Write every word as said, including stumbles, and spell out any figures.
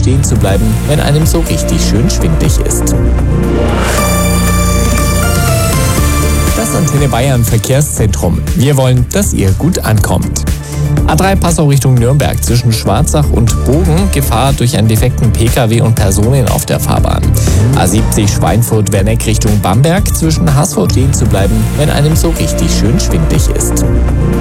stehen zu bleiben, wenn einem so richtig schön schwindelig ist. Das Antenne Bayern Verkehrszentrum. Wir wollen, dass ihr gut ankommt. A drei Passau Richtung Nürnberg zwischen Schwarzach und Bogen, Gefahr durch einen defekten Pkw und Personen auf der Fahrbahn. A siebzig Schweinfurt-Werneck Richtung Bamberg zwischen Haßfurt stehen zu bleiben, wenn einem so richtig schön schwindelig ist.